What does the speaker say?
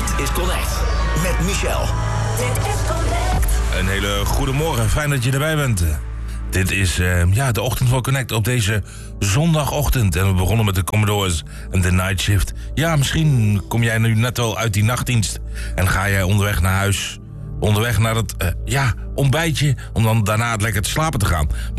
Dit is Connect met Michel. Dit is Connect. Een hele goede morgen, fijn dat je erbij bent. Dit is de ochtend van Connect op deze zondagochtend. En we begonnen met de Commodores en de Night Shift. Ja, misschien kom jij nu net wel uit die nachtdienst en ga jij onderweg naar huis. Onderweg naar het ontbijtje, om dan daarna lekker te slapen te gaan.